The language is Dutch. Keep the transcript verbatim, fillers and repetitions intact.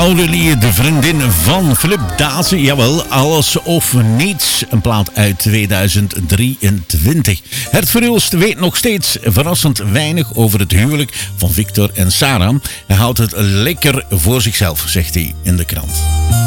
Aurélie, de vriendin van Flip Dazen. Jawel, Alles of Niets. Een plaat uit tweeduizend drieëntwintig. Het Verhulst weet nog steeds verrassend weinig over het huwelijk van Victor en Sarah. Hij houdt het lekker voor zichzelf, zegt hij in de krant.